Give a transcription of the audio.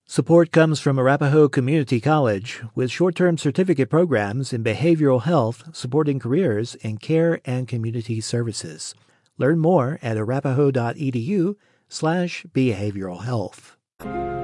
Support comes from Arapahoe Community College, with short-term certificate programs in behavioral health supporting careers in care and community services. Learn more at arapahoe.edu/behavioralhealth.